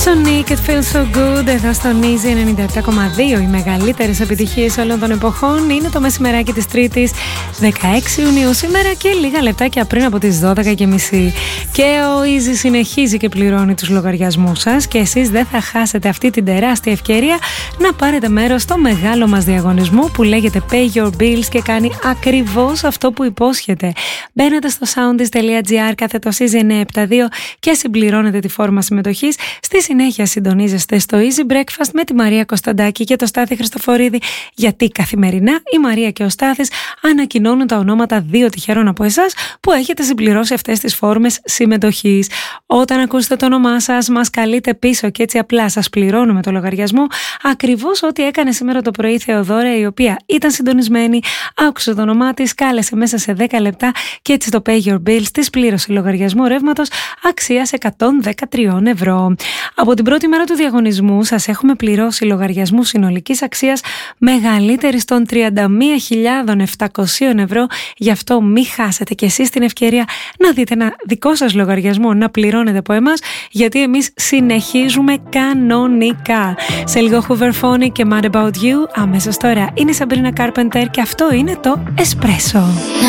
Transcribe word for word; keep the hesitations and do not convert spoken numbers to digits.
Sonic, it feels so good. Εδώ στο Easy ενενήντα επτά κόμμα δύο. Οι μεγαλύτερες επιτυχίες όλων των εποχών. Είναι το μεσημεράκι της Τρίτης δεκαέξι Ιουνίου σήμερα και λίγα λεπτάκια πριν από τις δώδεκα και μισή. Και ο Easy συνεχίζει και πληρώνει τους λογαριασμούς σας και εσείς δεν θα χάσετε αυτή την τεράστια ευκαιρία να πάρετε μέρος στο μεγάλο μας διαγωνισμό που λέγεται Pay Your Bills και κάνει ακριβώς αυτό που υπόσχεται. Μπαίνετε στο soundis.gr κάθετο Easy εννιακόσια εβδομήντα δύο και συμπληρώνετε τη φόρμα συμμετοχής. Στη συνέχεια συντονίζεστε στο Easy Breakfast με τη Μαρία Κωνσταντάκη και το Στάθη Χριστοφορίδη, γιατί καθημερινά η Μαρία και ο Στάθης ανακοινώνουν τα ονόματα δύο τυχερών από εσάς που έχετε συμπληρώσει αυτές τις φόρμες συμμετοχής. Όταν ακούσετε το όνομά σας, μας καλείτε πίσω και έτσι απλά σας πληρώνουμε το λογαριασμό. Ακριβώς ό,τι έκανε σήμερα το πρωί η Θεοδώρα, η οποία ήταν συντονισμένη, άκουσε το όνομά της, κάλεσε μέσα σε δέκα λεπτά και έτσι το Pay Your Bills της πλήρωσε λογαριασμό ρεύματος αξίας εκατόν δεκατρία ευρώ. Από την πρώτη μέρα του διαγωνισμού σας έχουμε πληρώσει λογαριασμού συνολικής αξίας μεγαλύτερης των τριάντα μία χιλιάδες επτακόσια ευρώ. Γι' αυτό μην χάσετε κι εσείς την ευκαιρία να δείτε ένα δικό σας λογαριασμό να πληρώνετε από εμάς, γιατί εμείς συνεχίζουμε κανονικά. Σε λίγο Hooverphonic και Mad About You. Αμέσως τώρα είναι η Sabrina Carpenter και αυτό είναι το Espresso.